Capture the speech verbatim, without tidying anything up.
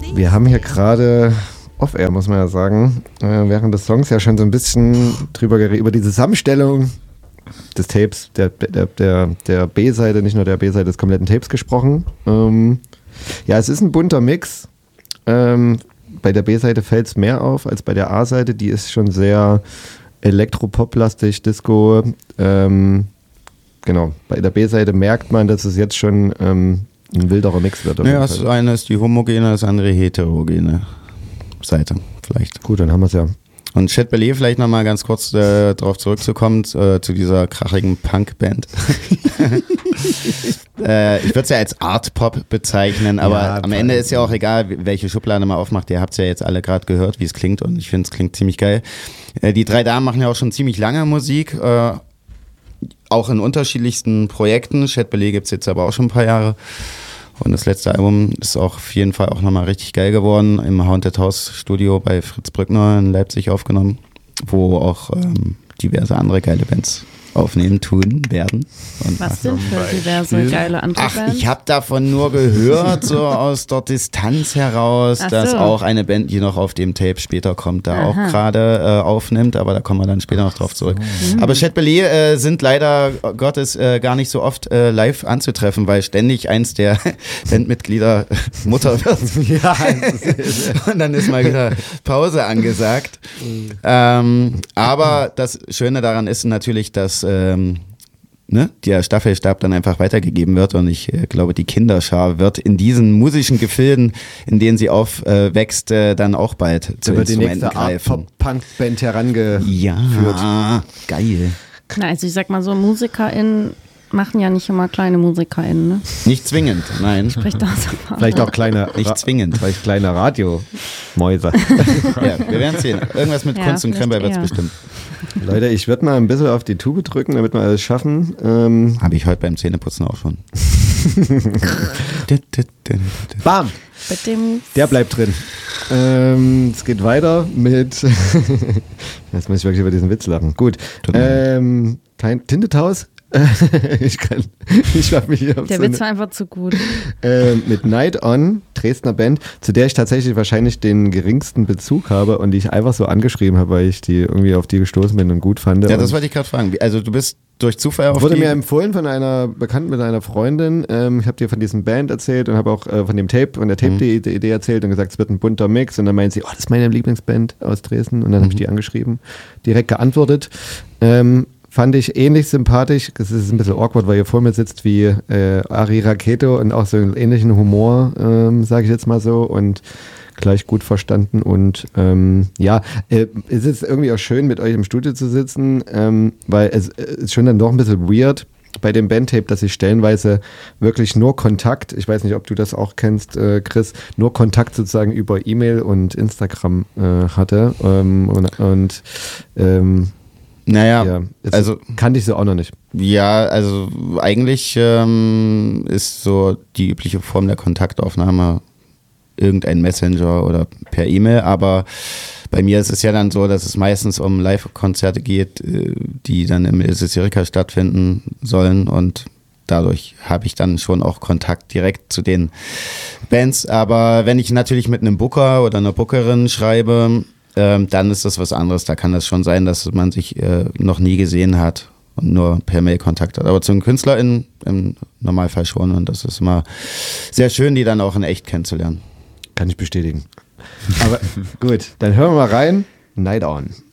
Wir haben hier gerade off-air, muss man ja sagen, äh, während des Songs ja schon so ein bisschen drüber geredet, über die Zusammenstellung des Tapes, der, der, der, der B-Seite, nicht nur der B-Seite des kompletten Tapes gesprochen. Ähm, ja, es ist ein bunter Mix. Ähm, bei der B-Seite fällt es mehr auf als bei der A-Seite. Die ist schon sehr elektropop-lastig, Disco. Ähm, genau, bei der B-Seite merkt man, dass es jetzt schon ähm, ein wilderer Mix wird. Ja, das eine ist die homogene, das andere heterogene Seite vielleicht. Gut, dann haben wir es ja. Und Chet Bailey, vielleicht nochmal ganz kurz äh, darauf zurückzukommen, äh, zu dieser krachigen Punk-Band. äh, ich würde es ja als Art-Pop bezeichnen, aber ja, am Ende ist ja auch egal, welche Schublade man aufmacht. Ihr habt es ja jetzt alle gerade gehört, wie es klingt, und ich finde, es klingt ziemlich geil. Äh, die drei Damen machen ja auch schon ziemlich lange Musik, äh, auch in unterschiedlichsten Projekten. Chet Bailey gibt es jetzt aber auch schon ein paar Jahre. Und das letzte Album ist auch auf jeden Fall auch nochmal richtig geil geworden, im Haunted House Studio bei Fritz Brückner in Leipzig aufgenommen, wo auch ähm, diverse andere geile Bands aufnehmen, tun, werden. Und was sind für diverse geile andere Ach, Bands? ich habe davon nur gehört, so aus der Distanz heraus, Ach dass so. auch eine Band, die noch auf dem Tape später kommt, da Aha. auch gerade äh, aufnimmt, aber da kommen wir dann später noch drauf zurück. Mhm. Aber Chet Bailey äh, sind leider Gottes äh, gar nicht so oft äh, live anzutreffen, weil ständig eins der Bandmitglieder Mutter wird. Ja, und dann ist mal wieder Pause angesagt. ähm, aber das Schöne daran ist natürlich, dass ähm, ne, der Staffelstab dann einfach weitergegeben wird, und ich äh, glaube, die Kinderschar wird in diesen musischen Gefilden, in denen sie aufwächst, äh, dann auch bald zu wird die Instrumenten nächste greifen. Art-Pop-Punk-Band herangeführt. Ja, geil. Na, also ich sag mal so, MusikerInnen machen ja nicht immer kleine MusikerInnen, ne? Nicht zwingend, nein. Spricht aus Erfahrung. Vielleicht auch kleine, Nicht zwingend. vielleicht kleine Radiomäuse. Ja, wir werden sehen. Irgendwas mit Ja, Kunst und Kremper wird es eher. bestimmt. Leute, ich würde mal ein bisschen auf die Tube drücken, damit wir alles schaffen. Ähm, Habe ich heute beim Zähneputzen auch schon. Bam! Mit dem Der bleibt drin. Ähm, es geht weiter mit. Jetzt muss ich wirklich über diesen Witz lachen. Gut. Ähm, kein Tintethaus. ich kann. Ich schaffe mich hier auf Der so Witz eine, war einfach zu gut. äh, mit Night On, Dresdner Band, zu der ich tatsächlich wahrscheinlich den geringsten Bezug habe und die ich einfach so angeschrieben habe, weil ich die irgendwie auf die gestoßen bin und gut fand. Ja, das Und wollte ich gerade fragen. Also du bist durch Zufall auf wurde die... mir empfohlen von einer Bekannten mit einer Freundin. Ähm, ich habe dir von diesem Band erzählt und habe auch äh, von dem Tape, von der Tape-Idee erzählt und gesagt, es wird ein bunter Mix. Und dann meint sie, oh, das ist meine Lieblingsband aus Dresden. Und dann Mhm. habe ich die angeschrieben, direkt geantwortet. Ähm, fand ich ähnlich sympathisch. Es ist ein bisschen awkward, weil ihr vor mir sitzt wie äh, Ari Raketo und auch so einen ähnlichen Humor, ähm, sage ich jetzt mal so. Und gleich gut verstanden, und ähm, ja, äh, es ist irgendwie auch schön, mit euch im Studio zu sitzen, ähm, weil es äh, ist schon dann doch ein bisschen weird bei dem Bandtape, dass ich stellenweise wirklich nur Kontakt, ich weiß nicht, ob du das auch kennst, äh, Chris, nur Kontakt sozusagen über E-Mail und Instagram äh, hatte ähm, und, und ähm, Naja, ja, es also... kannte ich so auch noch nicht. Ja, also eigentlich ähm, ist so die übliche Form der Kontaktaufnahme irgendein Messenger oder per E-Mail, aber bei mir ist es ja dann so, dass es meistens um Live-Konzerte geht, die dann im Ilse-Sirika stattfinden sollen, und dadurch habe ich dann schon auch Kontakt direkt zu den Bands. Aber wenn ich natürlich mit einem Booker oder einer Bookerin schreibe, ähm, dann ist das was anderes. Da kann das schon sein, dass man sich äh, noch nie gesehen hat und nur per Mail Kontakt hat. Aber zu den KünstlerInnen im Normalfall schon, und das ist immer sehr schön, die dann auch in echt kennenzulernen. Kann ich bestätigen. Aber gut, dann hören wir mal rein. Night On.